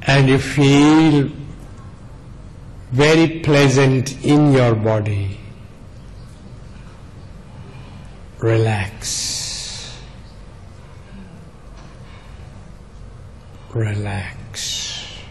and you feel very pleasant in your body. Relax. Relax.